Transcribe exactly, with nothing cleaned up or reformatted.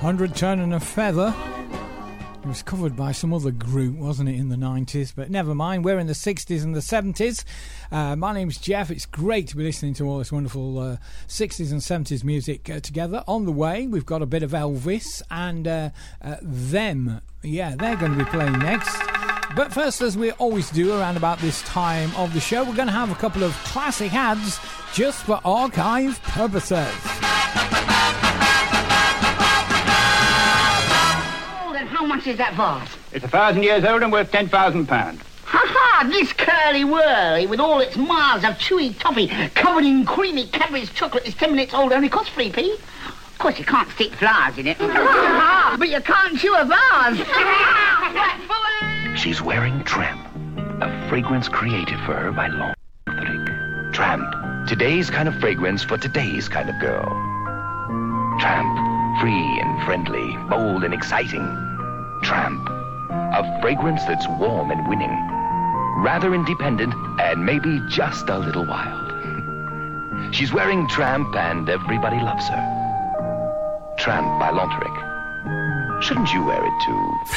Hundred Ton and a Feather. It was covered by some other group, wasn't it, in the nineties? But never mind, we're in the sixties and the seventies. Uh, my name's Jeff. It's great to be listening to all this wonderful uh, sixties and seventies music uh, together. On the way, we've got a bit of Elvis and uh, uh, Them. Yeah, they're going to be playing next. But first, as we always do around about this time of the show, we're going to have a couple of classic ads just for archive purposes. How much is that vase? It's a thousand years old and worth ten thousand pounds. Ha-ha! This curly-whirly, with all its miles of chewy toffee covered in creamy Cadbury's chocolate, is ten minutes old, only costs three p. Of course, you can't stick flowers in it. But you can't chew a vase. She's wearing Tramp, a fragrance created for her by Lanthric. Tramp, today's kind of fragrance for today's kind of girl. Tramp, free and friendly, bold and exciting. Tramp, a fragrance that's warm and winning, rather independent and maybe just a little wild. She's wearing Tramp and everybody loves her. Tramp by Lanthric. Shouldn't you wear it too?